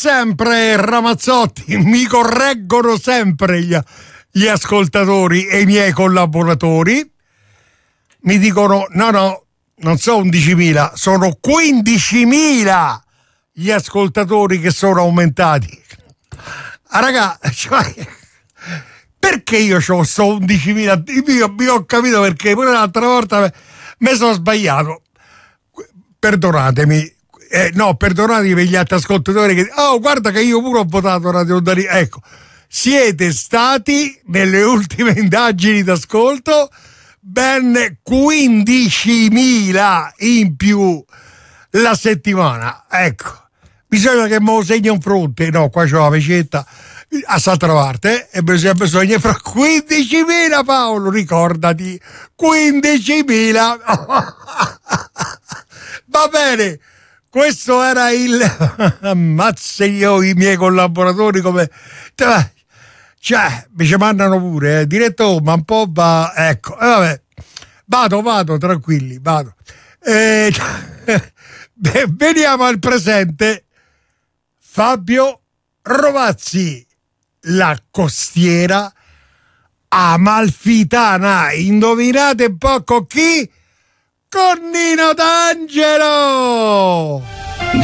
sempre Ramazzotti, mi correggono sempre gli ascoltatori e i miei collaboratori, mi dicono no, non sono 11.000, sono 15.000 gli ascoltatori che sono aumentati. Raga, cioè, perché io ho sto 11.000? Io ho capito perché, pure l'altra volta mi sono sbagliato. Perdonatemi. No, perdonatevi per gli altri ascoltatori che guarda che io pure ho votato Radio Onda Libera. Ecco, siete stati nelle ultime indagini d'ascolto ben 15.000 in più la settimana. Ecco, bisogna che me lo segni un fronte. No, qua c'ho la pecetta a s'altra parte, e bisogna fra 15.000, Paolo, ricordati, 15.000. Va bene. Questo era il ammazza io i miei collaboratori come cioè mi ci mandano pure diretto, ma un po' va, ecco, vabbè, vado tranquilli, vado. Veniamo al presente. Fabio Rovazzi, la costiera amalfitana, indovinate un po' con chi? Con Nino D'Angelo!